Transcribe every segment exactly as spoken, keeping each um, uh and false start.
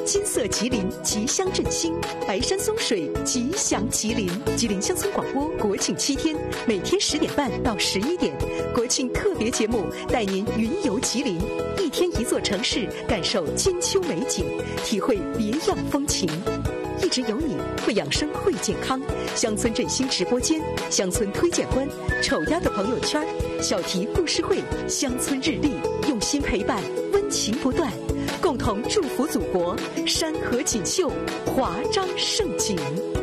金色吉林，吉祥振兴；白山松水，吉祥吉林。吉林乡村广播国庆七天，每天十点半到十一点，国庆特别节目带您云游吉林，一天一座城市，感受金秋美景，体会别样风情。一直有你，会养生会健康。乡村振兴直播间，乡村推荐官，丑鸭的朋友圈，小题故事会，乡村日历，用心陪伴，温情不断，共同祝福祖国山河锦绣，华章盛景。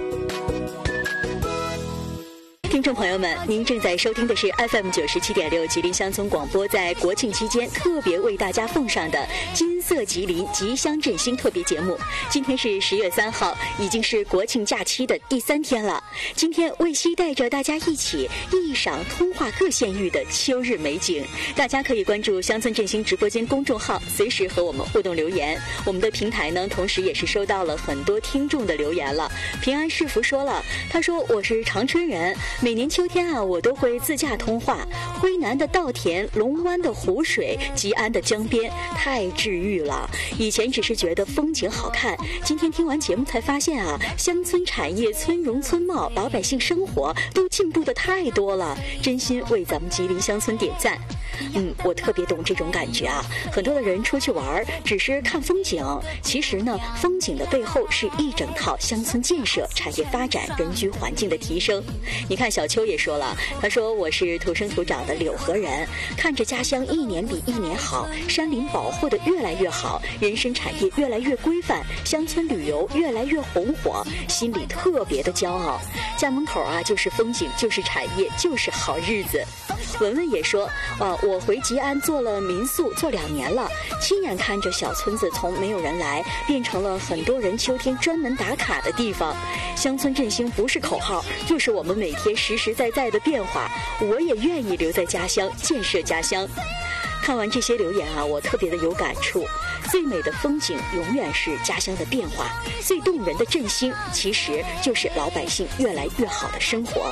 听众朋友们，您正在收听的是 F M 九十七点六吉林乡村广播在国庆期间特别为大家奉上的金色吉林吉祥振兴特别节目。今天是十月三号，已经是国庆假期的第三天了。今天卫西带着大家一起一赏通化各县域的秋日美景。大家可以关注乡村振兴直播间公众号，随时和我们互动留言。我们的平台呢，同时也是收到了很多听众的留言了。平安是福说了，他说我是长春人，每年秋天啊，我都会自驾通化，辉南的稻田、龙湾的湖水、吉安的江边，太治愈了。以前只是觉得风景好看，今天听完节目才发现啊，乡村产业、村容村貌、老百姓生活都进步的太多了，真心为咱们吉林乡村点赞。嗯，我特别懂这种感觉啊。很多的人出去玩只是看风景，其实呢，风景的背后是一整套乡村建设、产业发展、人居环境的提升。你看小秋也说了，他说我是土生土长的柳河人，看着家乡一年比一年好，山林保护的越来越好，人参产业越来越规范，乡村旅游越来越红火，心里特别的骄傲。家门口啊，就是风景，就是产业，就是好日子。文文也说，啊，我回吉安做了民宿，做两年了，亲眼看着小村子从没有人来，变成了很多人秋天专门打卡的地方。乡村振兴不是口号，就是我们每天实实在在的变化。我也愿意留在家乡，建设家乡。看完这些留言啊，我特别的有感触。最美的风景永远是家乡的变化，最动人的振兴其实就是老百姓越来越好的生活。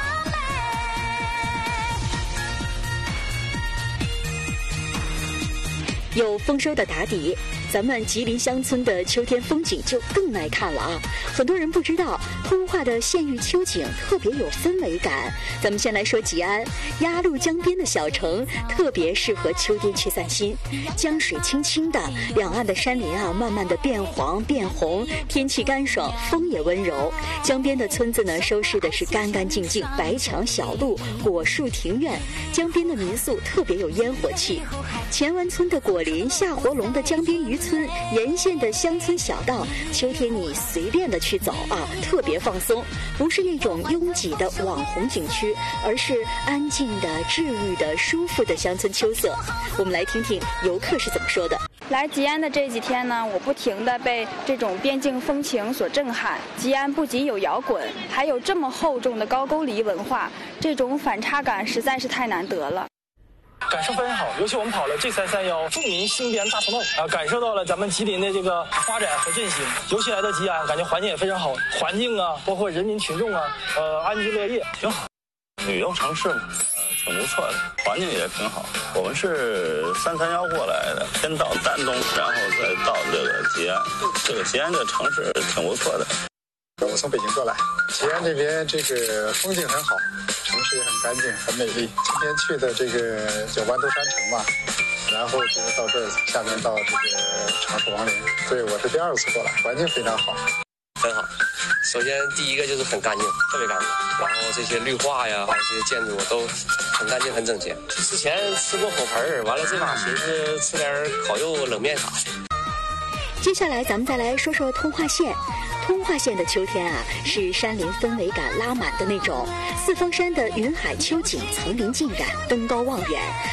有丰收的打底，咱们吉林乡村的秋天风景就更耐看了啊！很多人不知道，通化的县域秋景特别有氛围感。咱们先来说吉安，鸭绿江边的小城，特别适合秋天去散心。江水清清的，两岸的山林啊，慢慢的变黄变红，天气干爽，风也温柔。江边的村子呢，收拾的是干干净净，白墙小路，果树庭院。江边的民宿特别有烟火气。前湾村的果林，夏活龙的江边渔村，沿线的乡村小道，秋天你随便的去走啊，特别放松，不是那种拥挤的网红景区，而是安静的、治愈的、舒服的乡村秋色。我们来听听游客是怎么说的。 来吉安的这几天呢，我不停地被这种边境风情所震撼。吉安不仅有摇滚，还有这么厚重的高句丽文化，这种反差感实在是太难得了。 感受非常好，尤其我们跑了 G 三三一著名新编大通道啊，感受到了咱们吉林的这个发展和振兴。尤其来到吉安，感觉环境也非常好，环境啊，包括人民群众啊，呃，安居乐业，挺好。 旅游城市嘛，呃，挺不错的，环境也挺好。我们是三三幺过来的，先到丹东，然后再到这个吉安。这个吉安这个城市挺不错的。 我从北京过来，吉安这边这个风景很好，城市也很干净，很美丽。今天去的这个叫豌豆山城嘛，然后这个到这儿，下面到这个长寿王陵，所以我是第二次过来，环境非常好， 很好。首先第一个就是很干净，特别干净，然后这些绿化呀，还有这些建筑都很干净很整洁。之前吃过火盆，完了这把寻思吃点烤肉冷面啥的。 接下来咱们再来说说通化县。通化县的秋天啊，是山林氛围感拉满的那种，四方山的云海秋景层林尽染，登高望远。